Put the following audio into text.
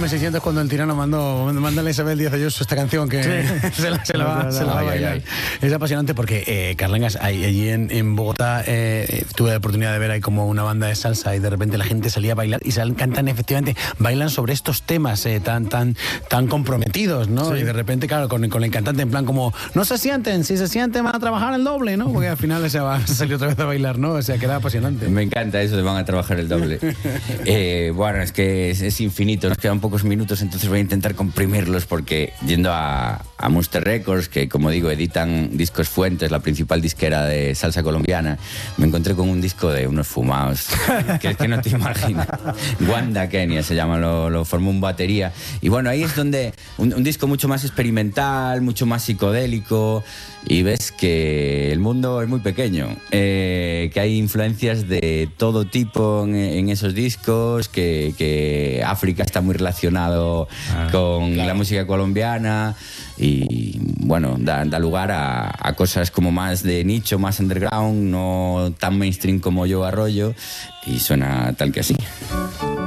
M600 cuando el tirano mándale a Isabel Díaz Ayuso esta canción que se la va a bailar. Es apasionante porque, Carlengas, allí en Bogotá tuve la oportunidad de ver ahí como una banda de salsa y de repente la gente salía a bailar y cantan, efectivamente, bailan sobre estos temas tan comprometidos, ¿no? Sí. Y de repente, claro, con el cantante en plan como, no se sienten, si se sienten van a trabajar el doble, ¿no? Porque al final se salió otra vez a bailar, ¿no? O sea, que era apasionante. Me encanta eso de van a trabajar el doble. Bueno, es que es infinito, nos quedan pocos minutos, entonces voy a intentar comprimirlos porque yendo a Monster Records, que como digo, editan Discos Fuentes, la principal disquera de salsa colombiana, me encontré con un disco de unos fumados que es que no te imaginas. Wanda Kenia se llama, lo formó un batería. Y bueno, ahí es donde un disco mucho más experimental, mucho más psicodélico, y ves que el mundo es muy pequeño, que hay influencias de todo tipo en esos discos, que África está muy relacionado con la música colombiana, y bueno, da lugar a cosas como más de nicho, más underground, no tan mainstream como Yo Arroyo, y suena tal que así.